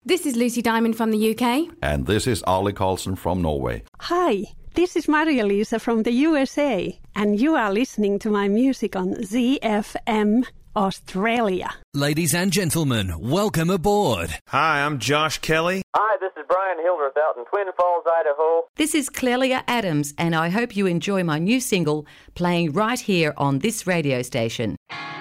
This is Lucy Diamond from the UK. And this is Arle Carlson from Norway. Hi, this is Maria-Lisa from the USA, and you are listening to my music on ZFM Australia. Ladies and gentlemen, welcome aboard. Hi, I'm Josh Kelly. Hi, this is Brian Hildreth out in Twin Falls, Idaho. This is Clelia Adams, and I hope you enjoy my new single playing right here on this radio station.